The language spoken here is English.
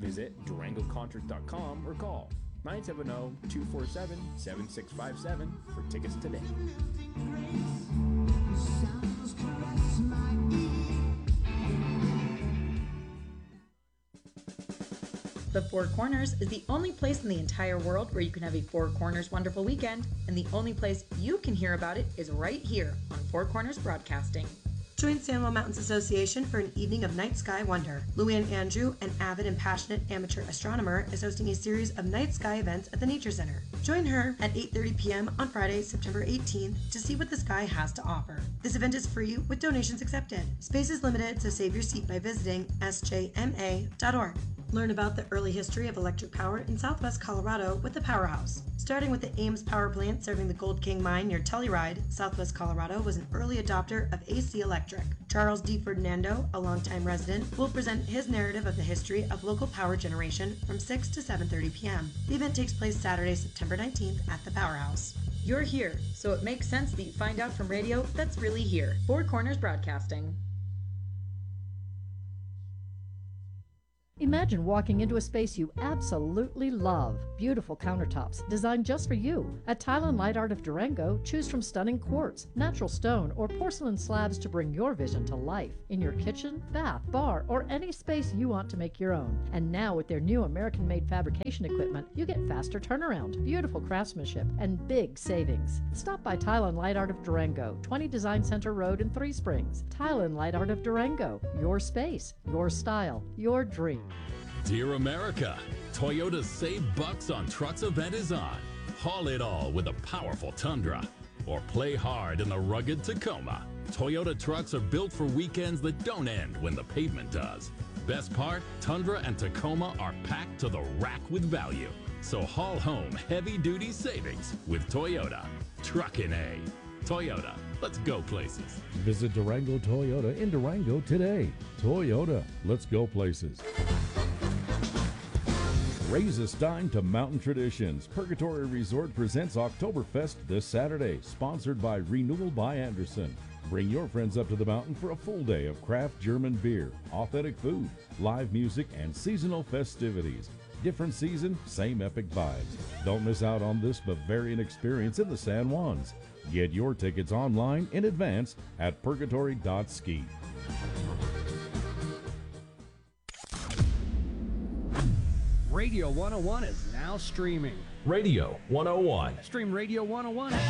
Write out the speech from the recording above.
Visit DurangoConcerts.com or call 970-247-7657 for tickets today. The Four Corners is the only place in the entire world where you can have a Four Corners wonderful weekend, and the only place you can hear about it is right here on Four Corners Broadcasting. Join San Juan Mountains Association for an evening of night sky wonder. Luann Andrew, an avid and passionate amateur astronomer, is hosting a series of night sky events at the Nature Center. Join her at 8:30 p.m. on Friday, September 18th to see what the sky has to offer. This event is free with donations accepted. Space is limited, so save your seat by visiting sjma.org. Learn about the early history of electric power in Southwest Colorado with the Powerhouse. Starting with the Ames Power Plant serving the Gold King Mine near Telluride, Southwest Colorado was an early adopter of AC Electric. Charles D. Ferdinando, a longtime resident, will present his narrative of the history of local power generation from 6 to 7:30 p.m. The event takes place Saturday, September 19th at the Powerhouse. You're here, so it makes sense that you find out from radio that's really here. Four Corners Broadcasting. Imagine walking into a space you absolutely love. Beautiful countertops designed just for you. At Tile and Light Art of Durango, choose from stunning quartz, natural stone, or porcelain slabs to bring your vision to life in your kitchen, bath, bar, or any space you want to make your own. And now with their new American-made fabrication equipment, you get faster turnaround, beautiful craftsmanship, and big savings. Stop by Tile and Light Art of Durango, 20 Design Center Road in Three Springs. Tile and Light Art of Durango, your space, your style, your dream. Dear America, Toyota's Save Bucks on Trucks event is on. Haul it all with a powerful Tundra or play hard in the rugged Tacoma. Toyota trucks are built for weekends that don't end when the pavement does. Best part, Tundra and Tacoma are packed to the rack with value. So haul home heavy-duty savings with Toyota. Truckin' A. Toyota, let's go places. Visit Durango Toyota in Durango today. Toyota, let's go places. Raise a stein to mountain traditions. Purgatory Resort presents Oktoberfest this Saturday, sponsored by Renewal by Anderson. Bring your friends up to the mountain for a full day of craft German beer, authentic food, live music, and seasonal festivities. Different season, same epic vibes. Don't miss out on this Bavarian experience in the San Juans. Get your tickets online in advance at purgatory.ski. Radio 101 is now streaming. Radio 101. Stream Radio 101